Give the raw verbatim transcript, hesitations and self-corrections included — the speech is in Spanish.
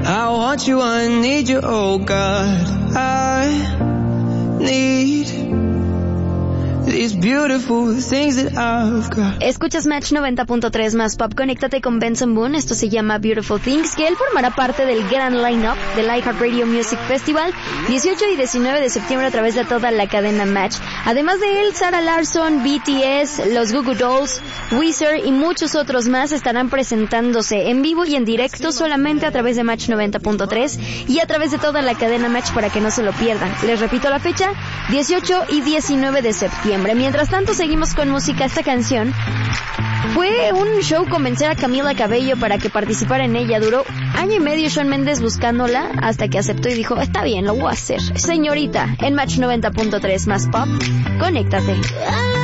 I want you, I need you, oh God. I need these beautiful things that I've got. Escuchas Match noventa punto tres más pop. Conéctate con Benson Boone. Esto se llama Beautiful Things, que él formará parte del gran line-up del iHeartRadio Music Festival dieciocho y diecinueve de septiembre a través de toda la cadena Match. Además de él, Sarah Larsson, B T S, los Goo Goo Dolls, Weezer y muchos otros más estarán presentándose en vivo y en directo solamente a través de Match noventa punto tres y a través de toda la cadena Match para que no se lo pierdan. Les repito la fecha, dieciocho y diecinueve de septiembre. Mientras tanto, seguimos con música. Esta canción fue un show convencer a Camila Cabello para que participara en ella. Duró año y medio Shawn Mendes buscándola hasta que aceptó y dijo, está bien, lo voy a hacer. Señorita, en Match noventa punto tres más pop, conéctate.